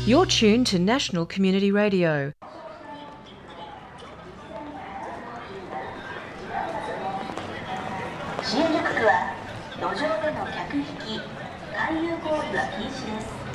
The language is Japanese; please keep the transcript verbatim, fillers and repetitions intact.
You're tuned to National Community Radio. 新宿区は路上での客引き、勧誘行為は禁止です。